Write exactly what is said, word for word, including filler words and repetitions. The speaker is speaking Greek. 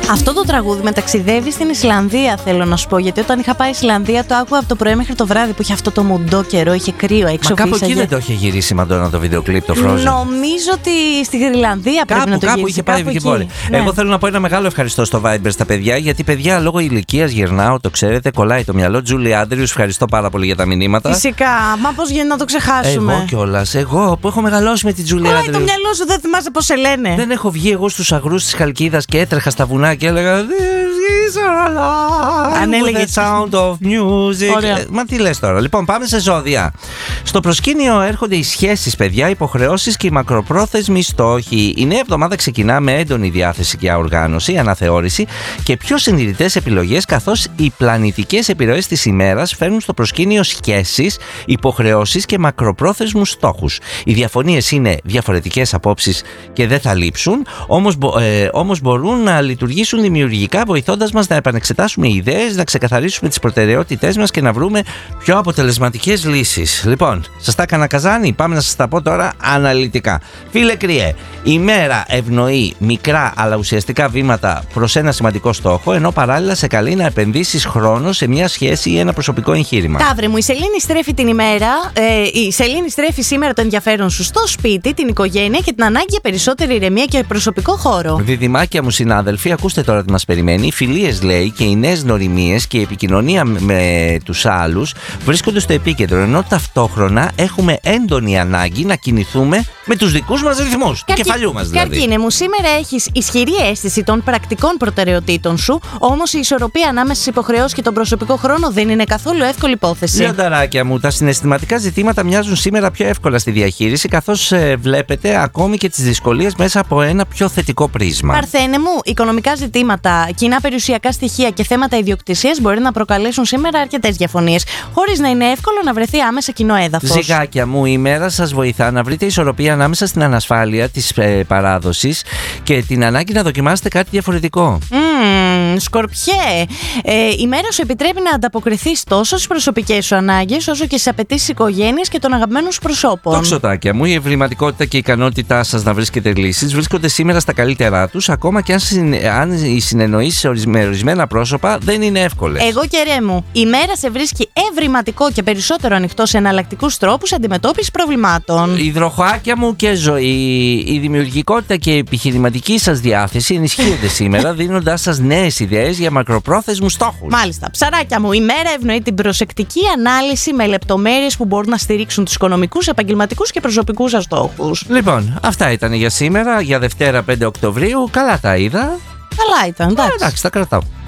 Αυτό το τραγούδι με ταξιδεύει στην Ισλανδία, θέλω να σου πω. Γιατί όταν είχα πάει Ισλανδία το άκουγα από το πρωί μέχρι το βράδυ που είχε αυτό το μουντό καιρό, είχε κρύο έξω. Μα κάπου φύσαγε. εκεί δεν το είχε γυρίσει η Μαντόνα το βίντεο κλιπ, το Frozen. Νομίζω ότι στη Γρυλανδία πρέπει Κάπου, να το κάπου γυρίσει. είχε πάει κάπου εκεί πόλη. Ναι. Εγώ θέλω να πω ένα μεγάλο ευχαριστώ στο Viber στα παιδιά, γιατί παιδιά λόγω ηλικίας γυρνάω, το ξέρετε, κολλάει το μυαλό. Τζούλι Άντριους, ευχαριστώ πάρα πολύ για τα μηνύματα. Φυσικά, μα πώς γίνεται να το ξεχάσουμε. Εγώ κιόλας, εγώ που έχω μεγαλώσει με την Τζούλι Κολλάει Άντριους. το μυαλό σου, δεν θυμάσαι πώς σε λένε. Δεν έχω βγει εγώ στους αγρούς της Χαλκίδας και έτρεχα στα βουνά και έλεγα These are alive. Αν έλεγε the sound of music. Ε, μα τι λες τώρα. Λοιπόν, πάμε σε ζώδια. Στο προσκήνιο έρχονται οι σχέσεις, παιδιά, υποχρεώσεις και οι μακροπρόθεσμοι στόχοι. Η νέα εβδομάδα ξεκινά με έντονη διάθεση και οργάνωση, αναθεώρηση και πιο συνειδητές επιλογές, καθώς οι πλανητικές επιρροές της ημέρας φέρνουν στο προσκήνιο σχέσεις, υποχρεώσεις και μακροπρόθεσμους στόχους. Οι διαφωνίες είναι διαφορετικές απόψεις και δεν θα λείψουν, όμως, ε, όμως μπορούν να λειτουργήσουν δημιουργικά, βοηθώντας μας να επανεξετάσουμε ιδέες, να ξεκαθαρίσουμε τις προτεραιότητές μας και να βρούμε πιο αποτελεσματικές λύσεις. Λοιπόν, σας τα έκανα καζάνι, πάμε να σας τα πω τώρα αναλυτικά. Φίλε Κρυέ, η μέρα ευνοεί μικρά αλλά ουσιαστικά βήματα προς ένα σημαντικό στόχο, ενώ παράλληλα σε καλεί να επενδύσεις χρόνο σε μια σχέση ή ένα προσωπικό εγχείρημα. Ταύρε μου, η Σελήνη στρέφει την ημέρα, ε, η Σελήνη στρέφει σήμερα το ενδιαφέρον σου στο σπίτι, την οικογένεια και την ανάγκη για περισσότερη ηρεμία και προσωπικό χώρο. Διδυμάκια μου συνάδελφοι, ακούστε τώρα τι μας περιμένει. Οι φιλίες, λέει, και οι νέες γνωριμίες και η επικοινωνία με τους άλλους βρίσκονται στο επίκεντρο, ενώ ταυτόχρονα έχουμε έντονη ανάγκη να κινηθούμε με τους δικούς μας ρυθμούς, του κεφαλιού μας δηλαδή. Καρκίνε μου, σήμερα έχεις ισχυρή αίσθηση των πρακτικών προτεραιοτήτων σου, όμως η ισορροπία ανάμεσα στις υποχρεώσεις και τον προσωπικό χρόνο δεν είναι καθόλου εύκολη υπόθεση. Λιονταράκια μου, τα συναισθηματικά ζητήματα μοιάζουν σήμερα πιο εύκολα στη διαχείριση, καθώς ε, βλέπετε ακόμη και τις δυσκολίες μέσα από ένα πιο θετικό πρίσμα. Παρθένε μου, οικονομικά ζητήματα, κοινά περιουσιακά στοιχεία και θέματα ιδιοκτησίας μπορεί να προκαλέσουν σήμερα αρκετές διαφωνίες, χωρίς να είναι εύκολο να βρεθεί άμεσα κοινό έδαφος. Ζυγάκια μου, η μέρα σας βοηθά να βρείτε ισορροπία ανάμεσα στην ανασφάλεια της ε, παράδοσης και την ανάγκη να δοκιμάσετε κάτι διαφορετικό. Mm, σκορπιέ, ε, η μέρα σου επιτρέπει να ανταποκριθείς τόσο στις προσωπικές σου ανάγκες όσο και στις απαιτήσεις οικογένειας και των αγαπημένων σου προσώπων. Τοξοτάκια μου, η ευρηματικότητα και η ικανότητά σας να βρίσκετε λύσεις βρίσκονται σήμερα στα καλύτερά τους, ακόμα και αν, συν, αν οι συνεννοήσεις με ορισμένα πρόσωπα δεν είναι εύκολες. Εγώ και ρε μου, η μέρα σε βρίσκει ευρηματικό και περισσότερο ανοιχτό σε εναλλακτικούς τρόπους αντιμετώπισης προβλημάτων. Υδροχοάκια μου και ζωή, η δημιουργικότητα και η επιχειρηματική σας διάθεση ενισχύονται σήμερα, δίνοντάς σας νέες ιδέες για μακροπρόθεσμους στόχους. Μάλιστα, ψαράκια μου, η μέρα ευνοεί την προσεκτική ανάλυση με λεπτομέρειες που μπορούν να στηρίξουν τους οικονομικούς, επαγγελματικούς και προσωπικούς σας στόχους. Λοιπόν, αυτά ήταν για σήμερα, για Δευτέρα πέντε Οκτωβρίου. Καλά τα είδα. Καλά ήταν, εντάξει. Εντάξει, τα κρατάω.